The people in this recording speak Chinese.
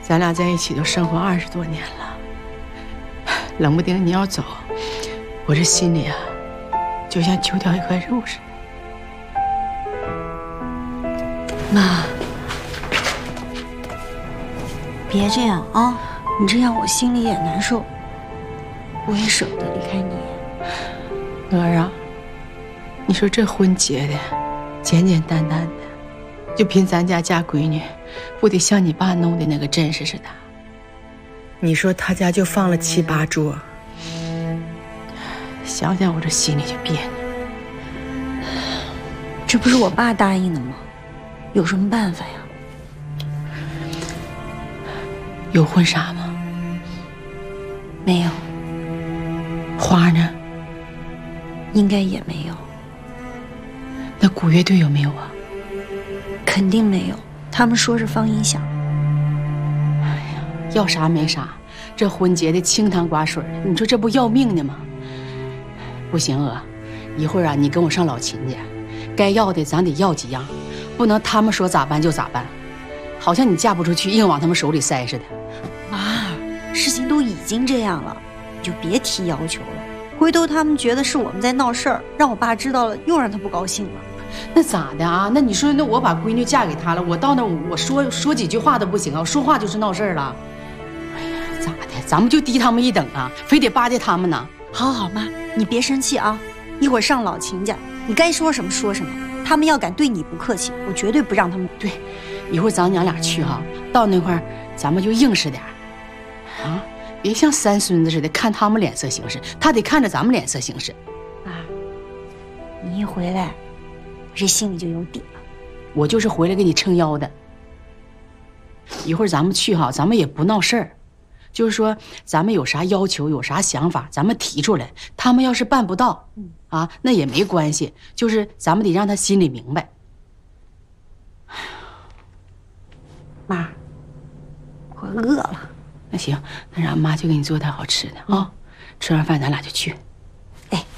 咱俩在一起都生活20多年了，冷不丁你要走，我这心里啊，就像揪掉一块肉似的。 妈，别这样啊！你这样我心里也难受，我也舍不得离开你。 儿啊，你说这婚结的简简单单的，就凭咱家嫁闺女，不得像你爸弄的那个阵势似的？你说他家就放了7、8桌，想想我这心里就别扭。 这不是我爸答应的吗？有什么办法呀？ 有婚纱吗？ 没有。 花呢？ 应该也没有。 那鼓乐队有没有啊？ 肯定没有，他们说是放音响。 哎呀，要啥没啥，这婚结的清汤寡水的，你说这不要命的吗？不行啊，一会儿啊，你跟我上老秦去，该要的咱得要几样，不能他们说咋办就咋办，好像你嫁不出去硬往他们手里塞似的。 妈，事情都已经这样了，你就别提要求了。回头他们觉得是我们在闹事儿，让我爸知道了，又让他不高兴了。 那咋的啊？那你说，那我把闺女嫁给他了，我到那我说几句话都不行啊？我说话就是闹事儿了。哎呀，咋的？咱们就低他们一等啊？非得巴结他们呢？ 好好妈，你别生气啊！一会儿上老秦家，你该说什么说什么。他们要敢对你不客气，我绝对不让他们。 对，一会儿咱娘俩去哈，到那块儿咱们就硬实点啊，别像三孙子似的看他们脸色行事，他得看着咱们脸色行事。 妈，你一回来，我这心里就有底了。 我就是回来给你撑腰的。一会儿咱们去哈，咱们也不闹事儿，就是说咱们有啥要求有啥想法，咱们提出来。他们要是办不到，啊，那也没关系，就是咱们得让他心里明白。 妈，我饿了。 那行，那让妈就给你做点好吃的啊，吃完饭咱俩就去。